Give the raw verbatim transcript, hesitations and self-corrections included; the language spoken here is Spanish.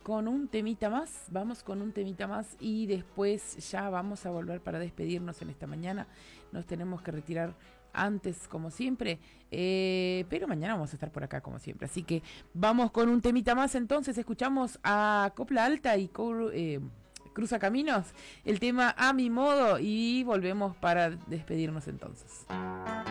con un temita más, vamos con un temita más y después ya vamos a volver para despedirnos en esta mañana. Nos tenemos que retirar antes como siempre, eh, pero mañana vamos a estar por acá como siempre. Así que vamos con un temita más entonces, escuchamos a Copla Alta y Cru, eh, Cruza Caminos, el tema A Mi Modo y volvemos para despedirnos entonces.